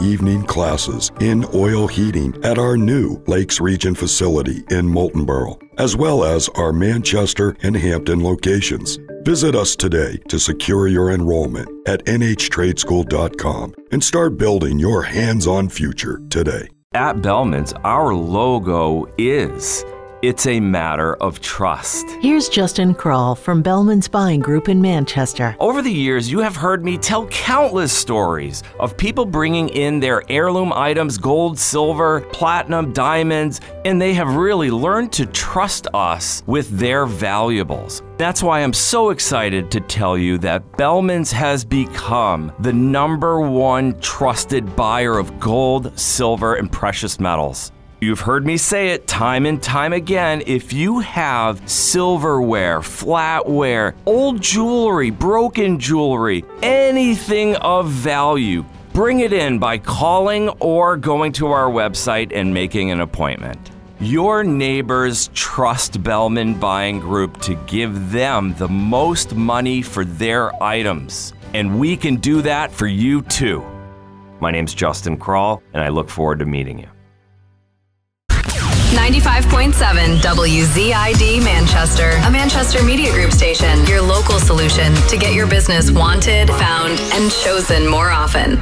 evening classes in oil heating at our new Lakes Region facility in Moultonborough, as well as our Manchester and Hampton locations. Visit us today to secure your enrollment at nhtradeschool.com and start building your hands-on future today. At Bellman's, our logo is, it's a matter of trust. Here's Justin Kroll from Bellman's Buying Group in Manchester. Over the years, you have heard me tell countless stories of people bringing in their heirloom items, gold, silver, platinum, diamonds, and they have really learned to trust us with their valuables. That's why I'm so excited to tell you that Bellman's has become the #1 trusted buyer of gold, silver, and precious metals. You've heard me say it time and time again. If you have silverware, flatware, old jewelry, broken jewelry, anything of value, bring it in by calling or going to our website and making an appointment. Your neighbors trust Bellman Buying Group to give them the most money for their items, and we can do that for you too. My name's Justin Kroll, and I look forward to meeting you. 95.7 WZID Manchester, a Manchester Media Group station. Your local solution to get your business wanted, found, and chosen more often.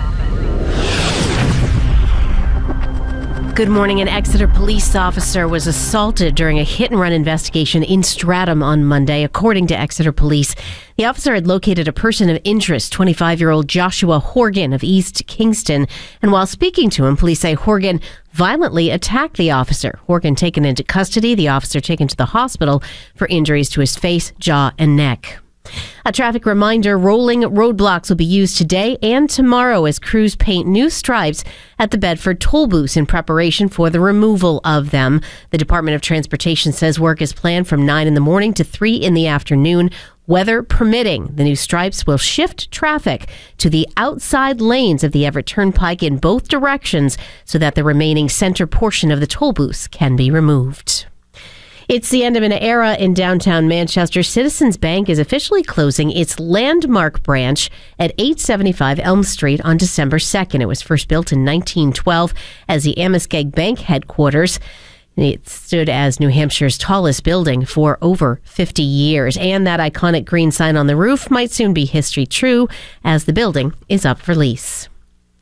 Good morning. An Exeter police officer was assaulted during a hit-and-run investigation in Stratham on Monday, according to Exeter Police. The officer had located a person of interest, 25-year-old Joshua Horgan of East Kingston, and while speaking to him, police say Horgan violently attacked the officer. Horgan taken into custody, the officer taken to the hospital for injuries to his face, jaw, and neck. A traffic reminder, rolling roadblocks will be used today and tomorrow as crews paint new stripes at the Bedford toll booths in preparation for the removal of them. The Department of Transportation says work is planned from 9 in the morning to 3 in the afternoon. Weather permitting, the new stripes will shift traffic to the outside lanes of the Everett Turnpike in both directions so that the remaining center portion of the toll booths can be removed. It's the end of an era in downtown Manchester. Citizens Bank is officially closing its Landmark branch at 875 Elm Street on December 2nd. It was first built in 1912 as the Amoskeag Bank headquarters. It stood as New Hampshire's tallest building for over 50 years. And that iconic green sign on the roof might soon be history true as the building is up for lease.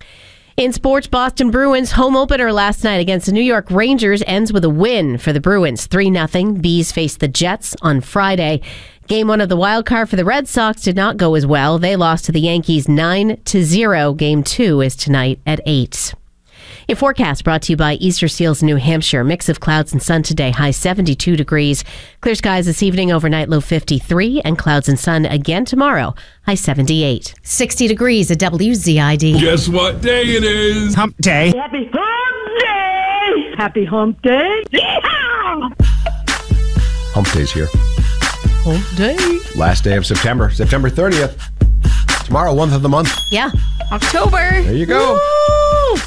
In sports, Boston Bruins home opener last night against the New York Rangers ends with a win for the Bruins. 3-0. Bees face the Jets on Friday. Game 1 of the wild card for the Red Sox did not go as well. They lost to the Yankees 9-0. Game 2 is tonight at 8. A forecast brought to you by Easter Seals, New Hampshire. Mix of clouds and sun today, high 72 degrees. Clear skies this evening, overnight low 53, and clouds and sun again tomorrow, high 78. 60 degrees at WZID. Guess what day it is? Hump day. Happy Hump Day! Happy Hump Day! Yeehaw! Hump day's here. Hump day. Last day of September, September 30th. Tomorrow, 1st of the month. Yeah, October. There you go. Woo!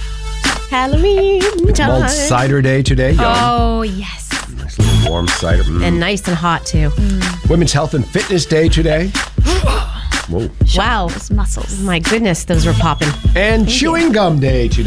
Halloween It's time. Malt Cider Day today. Oh, yes. Nice little warm cider. And nice and hot, too. Women's Health and Fitness Day today. Whoa. Wow. Those muscles. My goodness, those were popping. And Chewing Gum Day today.